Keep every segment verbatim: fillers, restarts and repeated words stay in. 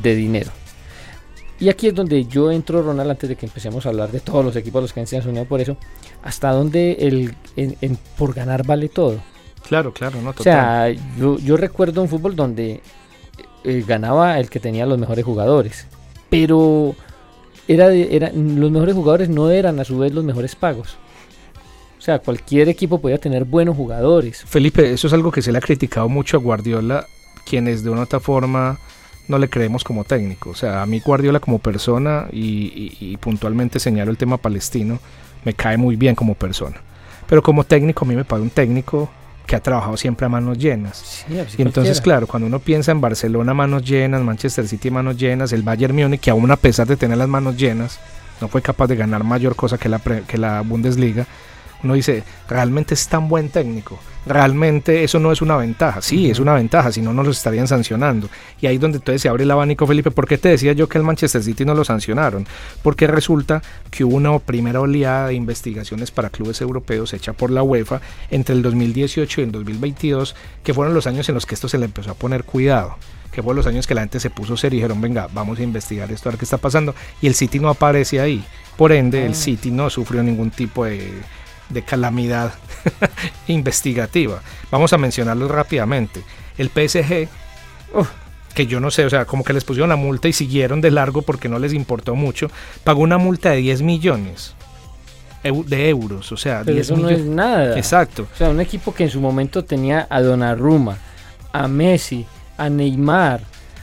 de dinero. Y aquí es donde yo entro, Ronald, antes de que empecemos a hablar de todos los equipos a los que se han unido por eso, hasta donde el, en, en, por ganar vale todo. Claro, claro, no, total. O sea, yo, yo recuerdo un fútbol donde eh, ganaba el que tenía los mejores jugadores, pero era, de, era los mejores jugadores no eran a su vez los mejores pagos. O sea, cualquier equipo podía tener buenos jugadores. Felipe, eso es algo que se le ha criticado mucho a Guardiola, quienes de una u otra forma no le creemos como técnico. O sea, a mí Guardiola como persona, y, y, y puntualmente señalo el tema palestino, me cae muy bien como persona. Pero como técnico, a mí me paga un técnico que ha trabajado siempre a manos llenas. Sí, y entonces, cualquiera. Claro, cuando uno piensa en Barcelona a manos llenas, Manchester City a manos llenas, el Bayern Múnich, que aún a pesar de tener las manos llenas, no fue capaz de ganar mayor cosa que la, que la Bundesliga, uno dice, ¿realmente es tan buen técnico? ¿Realmente eso no es una ventaja? Sí, uh-huh. es una ventaja, si no, no los estarían sancionando. Y ahí es donde entonces se abre el abanico, Felipe. ¿Por qué te decía yo que el Manchester City no lo sancionaron? Porque resulta que hubo una primera oleada de investigaciones para clubes europeos hecha por la UEFA entre el dos mil dieciocho y el dos mil veintidós, que fueron los años en los que esto se le empezó a poner cuidado, que fueron los años que la gente se puso serio y dijeron, venga, vamos a investigar esto, a ver qué está pasando. Y el City no aparece ahí. Por ende, uh-huh. el City no sufrió ningún tipo de... de calamidad investigativa. Vamos a mencionarlo rápidamente. El P S G, uh, que yo no sé, o sea, como que les pusieron la multa y siguieron de largo porque no les importó mucho, pagó una multa de diez millones de euros, o sea, pero diez eso millones. No es nada. Exacto. O sea, un equipo que en su momento tenía a Donnarumma, a Messi, a Neymar,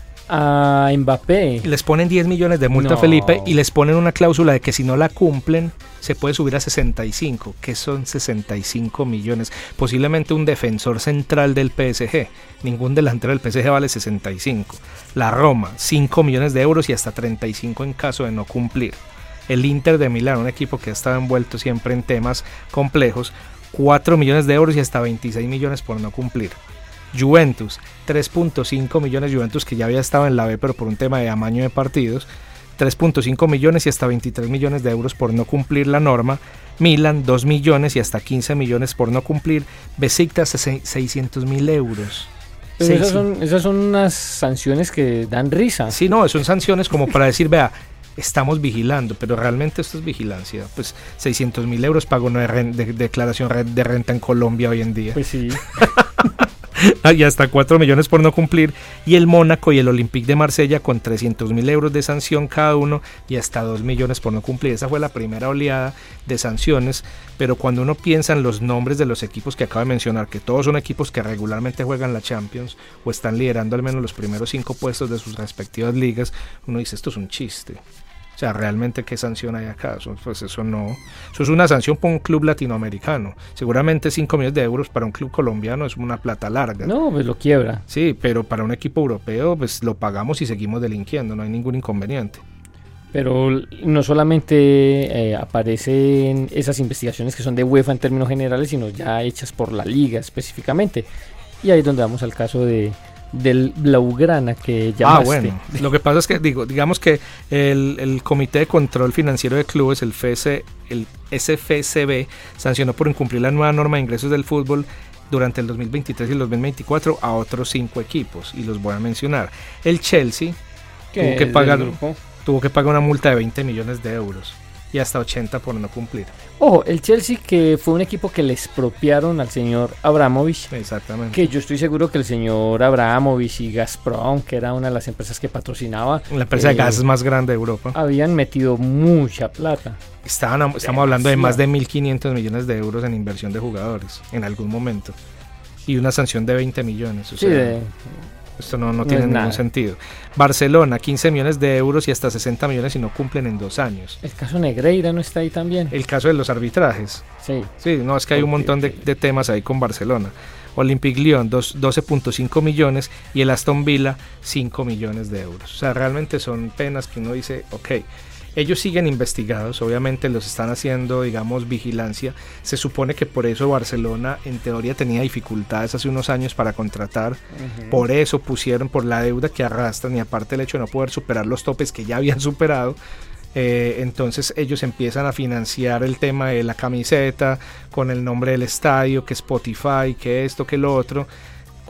a Mbappé. Les ponen diez millones de multa, no. Felipe, y les ponen una cláusula de que si no la cumplen se puede subir a sesenta y cinco, que son sesenta y cinco millones. Posiblemente un defensor central del P S G, ningún delantero del P S G vale sesenta y cinco. La Roma, cinco millones de euros y hasta treinta y cinco en caso de no cumplir. El Inter de Milán, un equipo que ha estado envuelto siempre en temas complejos, cuatro millones de euros y hasta veintiséis millones por no cumplir. Juventus, tres punto cinco millones, Juventus que ya había estado en la B pero por un tema de amaño de partidos, tres punto cinco millones y hasta veintitrés millones de euros por no cumplir la norma. Milan, dos millones y hasta quince millones por no cumplir. Besiktas, seiscientos mil euros. Pero esas son, esas son unas sanciones que dan risa. Sí, no, son sanciones como para decir, vea, estamos vigilando, pero realmente esto es vigilancia. Pues seiscientos mil euros pago una de, rent, de declaración de renta en Colombia hoy en día. Pues sí. Y hasta cuatro millones por no cumplir. Y el Mónaco y el Olympique de Marsella con trescientos mil euros de sanción cada uno y hasta dos millones por no cumplir. Esa fue la primera oleada de sanciones. Pero cuando uno piensa en los nombres de los equipos que acabo de mencionar, que todos son equipos que regularmente juegan la Champions o están liderando al menos los primeros cinco puestos de sus respectivas ligas, uno dice, esto es un chiste. O sea, realmente qué sanción hay acá. Eso, pues eso no, eso es una sanción para un club latinoamericano. Seguramente cinco millones de euros para un club colombiano es una plata larga. No, pues lo quiebra. Sí, pero para un equipo europeo pues lo pagamos y seguimos delinquiendo, no hay ningún inconveniente. Pero no solamente eh, aparecen esas investigaciones que son de UEFA en términos generales, sino ya hechas por la liga específicamente. Y ahí es donde vamos al caso de del Blaugrana que llamaste. Ah, bueno, lo que pasa es que digo, digamos que el, el Comité de Control Financiero de Clubes, el, F S, el S F C B, sancionó por incumplir la nueva norma de ingresos del fútbol durante el dos mil veintitrés y el dos mil veinticuatro a otros cinco equipos, y los voy a mencionar. El Chelsea tuvo que pagar tuvo que pagar una multa de veinte millones de euros y hasta ochenta por no cumplir. Ojo, el Chelsea, que fue un equipo que le expropiaron al señor Abramovich. Exactamente. Que yo estoy seguro que el señor Abramovich y Gazprom, que era una de las empresas que patrocinaba, la empresa eh, de gas más grande de Europa, habían metido mucha plata. Estaban, estamos Demasiado. hablando de más de mil quinientos millones de euros en inversión de jugadores en algún momento. Y una sanción de veinte millones. O sí, sea, de... esto no, no, no tiene ningún nada. sentido. Barcelona, quince millones de euros y hasta sesenta millones si no cumplen en dos años. El caso Negreira no está ahí también. El caso de los arbitrajes. Sí. Sí, no, es que hay un montón de, de temas ahí con Barcelona. Olympique Lyon, doce punto cinco millones y el Aston Villa, cinco millones de euros. O sea, realmente son penas que uno dice, ok, ellos siguen investigados, obviamente los están haciendo, digamos, vigilancia. Se supone que por eso Barcelona en teoría tenía dificultades hace unos años para contratar, uh-huh. Por eso pusieron, por la deuda que arrastran y aparte el hecho de no poder superar los topes que ya habían superado, eh, entonces ellos empiezan a financiar el tema de la camiseta con el nombre del estadio, que Spotify, que esto, que lo otro,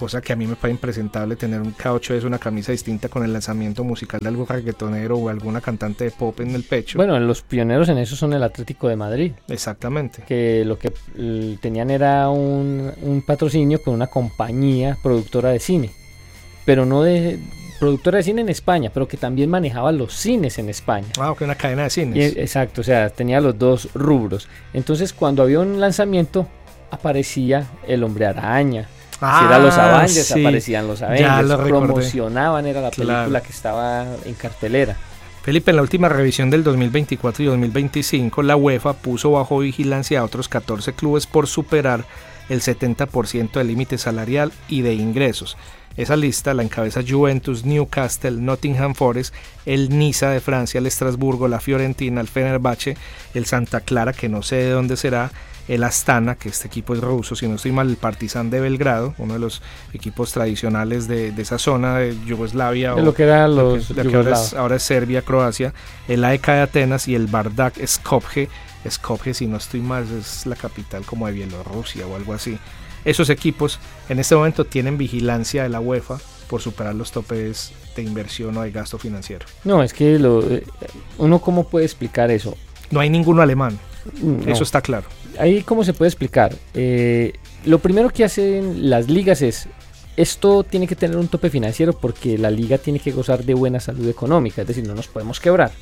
cosa que a mí me parece impresentable tener un K ocho es una camisa distinta con el lanzamiento musical de algún reggaetonero o alguna cantante de pop en el pecho. Bueno, los pioneros en eso son el Atlético de Madrid. Exactamente. Que lo que l- tenían era un, un patrocinio con una compañía productora de cine, pero no de productora de cine en España, pero que también manejaba los cines en España. Ah, ok, una cadena de cines. Y, exacto, o sea, tenía los dos rubros. Entonces, cuando había un lanzamiento, aparecía el Hombre Araña. Ah, si eran los Avengers, sí. aparecían los Ya Avengers. lo recordé. Promocionaban, era la película Claro. que estaba en cartelera. Felipe, en la última revisión del dos mil veinticuatro y dos mil veinticinco, la UEFA puso bajo vigilancia a otros catorce clubes por superar el setenta por ciento del límite salarial y de ingresos. Esa lista la encabeza Juventus, Newcastle, Nottingham Forest, el Niza de Francia, el Estrasburgo, la Fiorentina, el Fenerbahce, el Santa Clara, que no sé de dónde será, el Astana, que este equipo es ruso, si no estoy mal, el Partizan de Belgrado, uno de los equipos tradicionales de, de esa zona de Yugoslavia. De o lo que eran lo los que, lo que ahora, es, ahora es Serbia, Croacia, el A E K de Atenas y el Bardak Skopje. Skopje, si no estoy mal, es la capital como de Bielorrusia o algo así. Esos equipos en este momento tienen vigilancia de la UEFA por superar los topes de inversión o de gasto financiero. No, es que lo, eh, uno cómo puede explicar eso. No hay ninguno alemán, No. eso está claro. Ahí cómo se puede explicar. Eh, lo primero que hacen las ligas es, esto tiene que tener un tope financiero porque la liga tiene que gozar de buena salud económica, es decir, no nos podemos quebrar.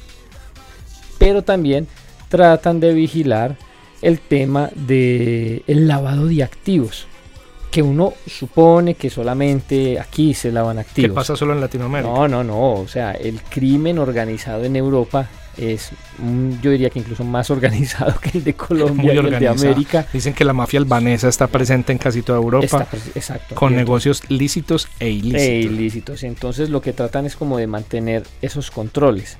Pero también tratan de vigilar el tema del lavado de activos, que uno supone que solamente aquí se lavan activos. ¿Qué pasa solo en Latinoamérica? No, no, no, o sea, el crimen organizado en Europa es, mm, yo diría que incluso más organizado que el de Colombia y el de América. Dicen que la mafia albanesa está presente en casi toda Europa, Está, exacto, con y negocios lícitos e ilícitos. e ilícitos. Entonces lo que tratan es como de mantener esos controles.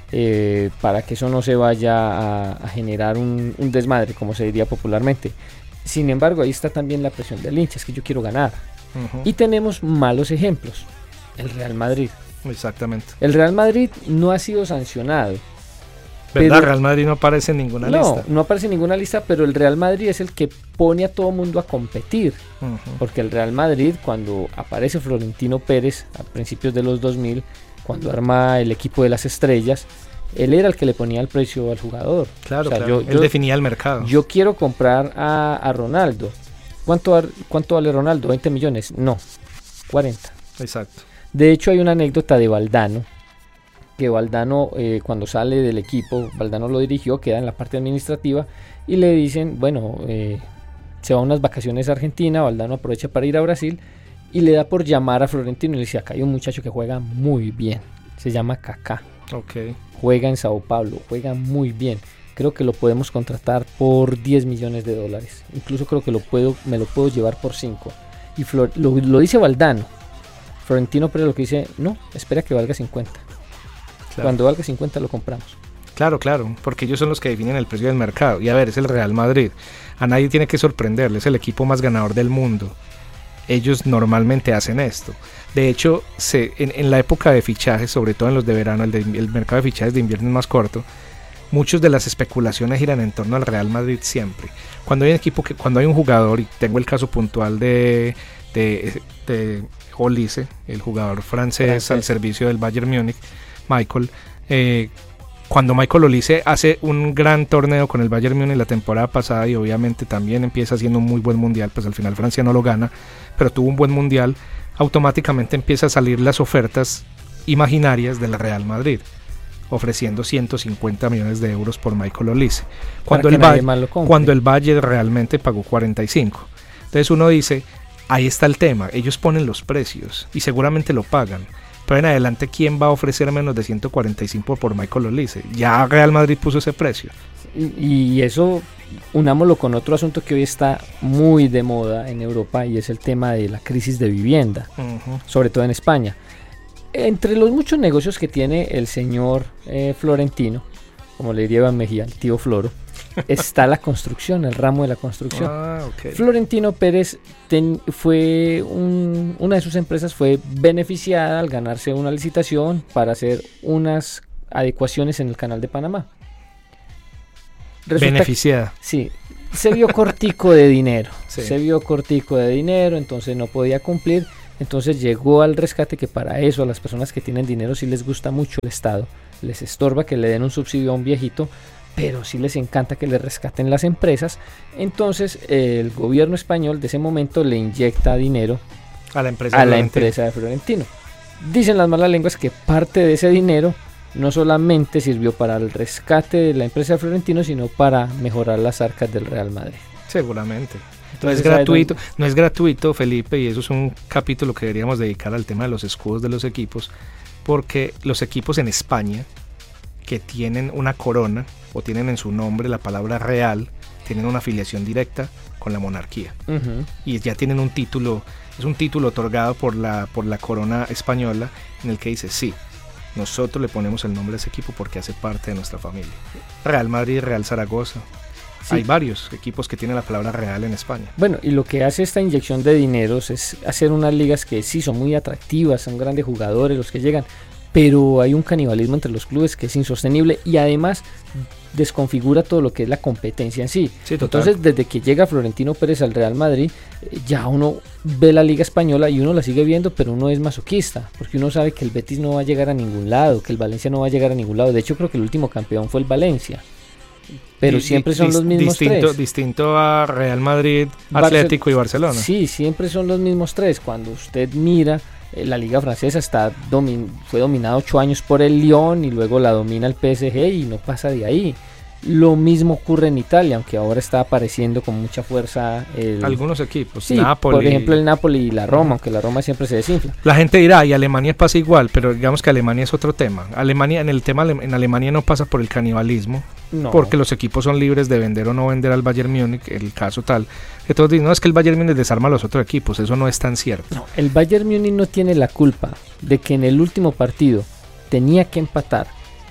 Eh, para que eso no se vaya a, a generar un, un desmadre, como se diría popularmente. Sin embargo, ahí está también la presión del hincha, es que yo quiero ganar. Uh-huh. Y tenemos malos ejemplos. El Real Madrid. Exactamente. El Real Madrid no ha sido sancionado. ¿Verdad? Pero, Real Madrid no aparece en ninguna no, lista. No aparece en ninguna lista, pero el Real Madrid es el que pone a todo mundo a competir. Uh-huh. Porque el Real Madrid, cuando aparece Florentino Pérez a principios de los dos mil, cuando arma el equipo de las estrellas, él era el que le ponía el precio al jugador. Claro, o sea, claro. Yo, él yo, definía el mercado. Yo quiero comprar a, a Ronaldo. ¿Cuánto, ¿Cuánto vale Ronaldo? ¿veinte millones? No, cuarenta. Exacto. De hecho, hay una anécdota de Valdano, que Valdano, eh, cuando sale del equipo, Valdano lo dirigió, queda en la parte administrativa, y le dicen, bueno, eh, se va a unas vacaciones a Argentina, Valdano aprovecha para ir a Brasil, y le da por llamar a Florentino, y le dice, acá hay un muchacho que juega muy bien, se llama Kaká. Okay. Juega en Sao Paulo, juega muy bien. Creo que lo podemos contratar por diez millones de dólares. Incluso creo que lo puedo, me lo puedo llevar por cinco. Y Flor, lo, lo dice Valdano. Florentino Pérez lo que dice, no, espera que valga cincuenta. Claro. Cuando valga cincuenta lo compramos. Claro, claro, porque ellos son los que definen el precio del mercado. Y a ver, es el Real Madrid. A nadie tiene que sorprenderle, es el equipo más ganador del mundo. Ellos normalmente hacen esto. De hecho, se, en, en la época de fichajes, sobre todo en los de verano, el, de, el mercado de fichajes de invierno es más corto, muchas de las especulaciones giran en torno al Real Madrid siempre. Cuando hay un equipo que, cuando hay un jugador, y tengo el caso puntual de, de, de Olise, el jugador francés, francés al servicio del Bayern Múnich, Michael, eh, cuando Michael Olise hace un gran torneo con el Bayern Múnich la temporada pasada y obviamente también empieza haciendo un muy buen mundial, pues al final Francia no lo gana, pero tuvo un buen mundial, automáticamente empieza a salir las ofertas imaginarias del Real Madrid, ofreciendo ciento cincuenta millones de euros por Michael Olise, cuando el, Bay- cuando el Bayern realmente pagó cuarenta y cinco. Entonces uno dice, ahí está el tema, ellos ponen los precios y seguramente lo pagan. Pero en adelante, ¿quién va a ofrecer menos de ciento cuarenta y cinco por Michael Olise? Ya Real Madrid puso ese precio. Y, y eso, unámoslo con otro asunto que hoy está muy de moda en Europa, y es el tema de la crisis de vivienda, uh-huh. sobre todo en España. Entre los muchos negocios que tiene el señor eh, Florentino, como le diría Iván Mejía, el tío Floro, está la construcción, el ramo de la construcción. Ah, okay. Florentino Pérez ten, fue un, una de sus empresas fue beneficiada al ganarse una licitación para hacer unas adecuaciones en el canal de Panamá. Resulta beneficiada. Que, sí, se vio cortico de dinero, sí. se vio cortico de dinero, entonces no podía cumplir. Entonces llegó al rescate, que para eso a las personas que tienen dinero sí les gusta mucho el Estado, les estorba que le den un subsidio a un viejito, pero sí les encanta que le rescaten las empresas. Entonces eh, el gobierno español de ese momento le inyecta dinero a la empresa, a de, la Florentino. empresa de Florentino. Dicen las malas lenguas que parte de ese dinero no solamente sirvió para el rescate de la empresa de Florentino, sino para mejorar las arcas del Real Madrid. Seguramente. No Entonces, es gratuito, no es gratuito, Felipe, y eso es un capítulo que deberíamos dedicar al tema de los escudos de los equipos, porque los equipos en España que tienen una corona o tienen en su nombre la palabra real, tienen una afiliación directa con la monarquía. Uh-huh. Y ya tienen un título, es un título otorgado por la, por la corona española, en el que dice, sí, nosotros le ponemos el nombre a ese equipo porque hace parte de nuestra familia. Real Madrid, Real Zaragoza. Sí. Hay varios equipos que tienen la palabra real en España. Bueno, y lo que hace esta inyección de dineros es hacer unas ligas que sí son muy atractivas, son grandes jugadores los que llegan, pero hay un canibalismo entre los clubes que es insostenible y además desconfigura todo lo que es la competencia en sí. Sí, entonces, desde que llega Florentino Pérez al Real Madrid, ya uno ve la liga española y uno la sigue viendo, pero uno es masoquista, porque uno sabe que el Betis no va a llegar a ningún lado, que el Valencia no va a llegar a ningún lado. De hecho, creo que el último campeón fue el Valencia. Pero y, siempre y, son dis, los mismos distinto, tres. Distinto a Real Madrid, Atlético Barcel- y Barcelona. Sí, siempre son los mismos tres. Cuando usted mira, eh, la liga francesa está domin- fue dominada ocho años por el Lyon y luego la domina el P S G y no pasa de ahí. Lo mismo ocurre en Italia, aunque ahora está apareciendo con mucha fuerza el... algunos equipos, sí, Napoli. Por ejemplo el Napoli y la Roma, aunque la Roma siempre se desinfla. La gente dirá, y Alemania pasa igual, pero digamos que Alemania es otro tema. Alemania, en el tema en Alemania no pasa por el canibalismo, no. Porque los equipos son libres de vender o no vender al Bayern Múnich, el caso tal. Que todos dicen, no, es que el Bayern Múnich desarma a los otros equipos, eso no es tan cierto. No, el Bayern Múnich no tiene la culpa de que en el último partido tenía que empatar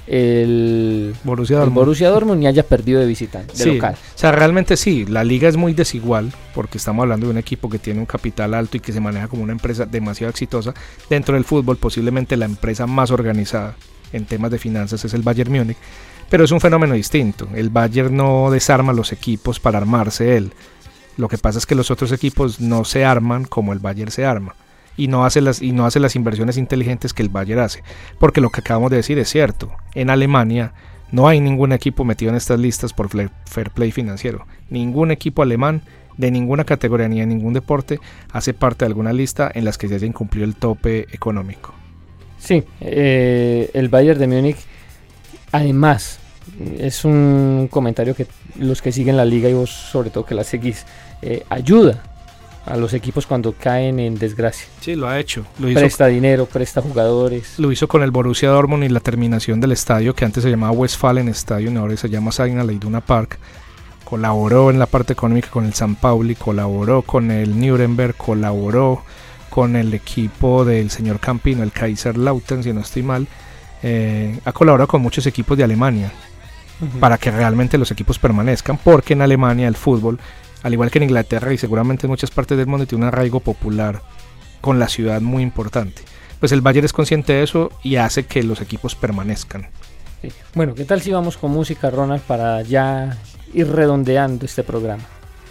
el Borussia el Dortmund, Borussia Dortmund y haya perdido de visitante, de sí, local. O sea, realmente sí, la liga es muy desigual porque estamos hablando de un equipo que tiene un capital alto y que se maneja como una empresa demasiado exitosa. Dentro del fútbol, posiblemente la empresa más organizada en temas de finanzas es el Bayern Múnich, pero es un fenómeno distinto. El Bayern no desarma los equipos para armarse él. Lo que pasa es que los otros equipos no se arman como el Bayern se arma. Y no, hace las, y no hace las inversiones inteligentes que el Bayern hace. Porque lo que acabamos de decir es cierto. En Alemania no hay ningún equipo metido en estas listas por fair play financiero. Ningún equipo alemán de ninguna categoría ni de ningún deporte hace parte de alguna lista en las que se haya incumplido el tope económico. Sí, eh, el Bayern de Múnich, además, es un comentario que los que siguen la liga y vos sobre todo que la seguís, eh, ayuda a los equipos cuando caen en desgracia. Sí, lo ha hecho. Lo hizo, presta dinero, presta jugadores. Lo hizo con el Borussia Dortmund y la terminación del estadio que antes se llamaba Westfalen Stadium, ahora se llama Signal Iduna Park. Colaboró en la parte económica con el San Pauli, colaboró con el Nuremberg, colaboró con el equipo del señor Campino, el Kaiserslautern, si no estoy mal. Eh, ha colaborado con muchos equipos de Alemania uh-huh. para que realmente los equipos permanezcan, porque en Alemania el fútbol, al igual que en Inglaterra y seguramente en muchas partes del mundo, tiene un arraigo popular con la ciudad muy importante. Pues el Bayern es consciente de eso y hace que los equipos permanezcan. Sí. Bueno, ¿qué tal si vamos con música, Ronald, para ya ir redondeando este programa?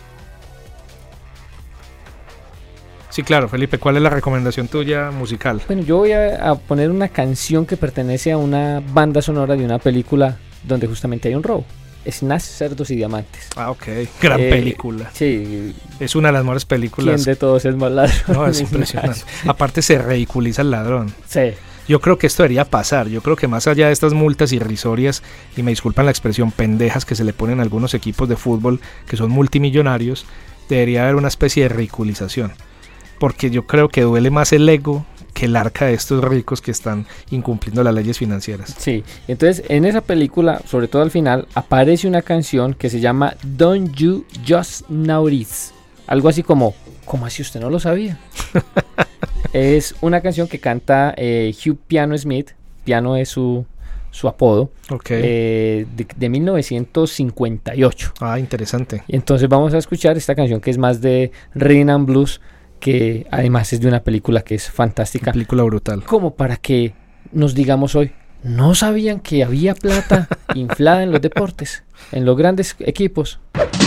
Sí, claro, Felipe, ¿cuál es la recomendación tuya musical? Bueno, yo voy a, a poner una canción que pertenece a una banda sonora de una película donde justamente hay un robo. Snatch, Cerdos y Diamantes. Ah, ok. Gran eh, película. Sí. Es una de las mejores películas. ¿Quién de todos es más ladrón? No, es impresionante. Aparte se ridiculiza el ladrón. Sí. Yo creo que esto debería pasar. Yo creo que más allá de estas multas irrisorias, y me disculpan la expresión, pendejas que se le ponen a algunos equipos de fútbol que son multimillonarios, debería haber una especie de ridiculización. Porque yo creo que duele más el ego que el arca de estos ricos que están incumpliendo las leyes financieras. Sí, entonces en esa película, sobre todo al final, aparece una canción que se llama Don't You Just Notice. Algo así como, ¿cómo así usted no lo sabía? Es una canción que canta eh, Hugh Piano Smith. Piano es su, su apodo. Okay. Eh, de, de mil novecientos cincuenta y ocho. Ah, interesante. Y entonces vamos a escuchar esta canción que es más de Rhythm and Blues, que además es de una película que es fantástica. Una película brutal. Como para que nos digamos hoy, ¿no sabían que había plata inflada en los deportes, en los grandes equipos?